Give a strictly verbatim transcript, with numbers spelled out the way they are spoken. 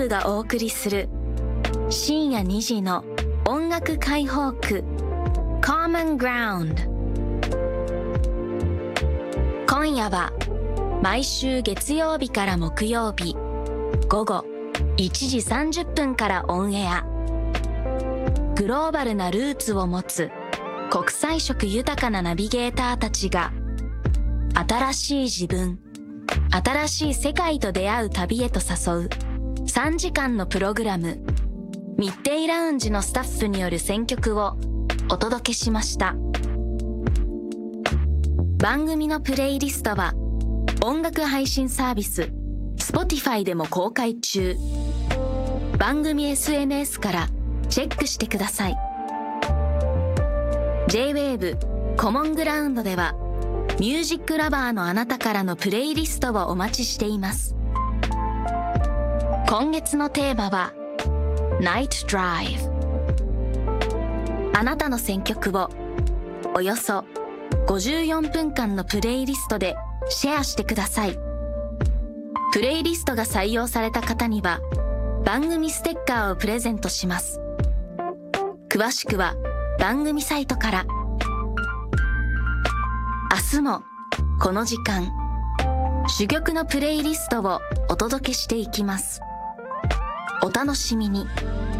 部がお送りする深夜にじの音楽解放区 Common Ground。 今夜は毎週月曜日から木曜日午後いちじさんじゅっぷんからオンエア。グローバルなルーツを持つ国際色豊かなナビゲーターたちが新しい自分、新しい世界と出会う旅へと誘うさんじかんのプログラム。ミッデイラウンジのスタッフによる選曲をお届けしました。番組のプレイリストは音楽配信サービス Spotify でも公開中。番組 エスエヌエス からチェックしてください。 J-ウェーブ コモングラウンドではミュージックラバーのあなたからのプレイリストをお待ちしています。今月のテーマは Night Drive。 あなたの選曲をおよそごじゅうよんぷんかんのプレイリストでシェアしてください。プレイリストが採用された方には番組ステッカーをプレゼントします。詳しくは番組サイトから。明日もこの時間、珠玉のプレイリストをお届けしていきます。お楽しみに。